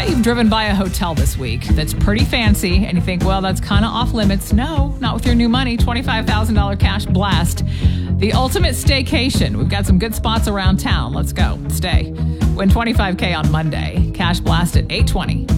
Bet you've driven by a hotel this week that's pretty fancy and you think, well, that's kind of off limits. No, not with your new money. $25,000 cash blast. The ultimate staycation. We've got some good spots around town. Let's go. Stay. Win $25K on Monday. Cash blast at 8:20.